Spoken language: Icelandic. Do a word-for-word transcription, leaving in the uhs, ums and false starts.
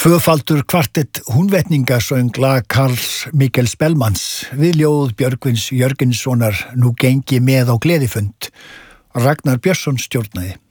Tvöfaldur kvartett húnvetningasöng lag Karls Mikkel Spellmans við ljóð Björgvins Jörgenssonar Nú gengi með á gleðifund. Ragnar Björnsson stjórnaði.